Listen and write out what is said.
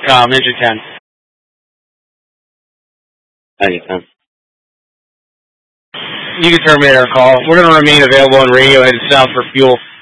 engine 10. Engine 10. You can terminate our call. We're going to remain available on radio headed south for fuel.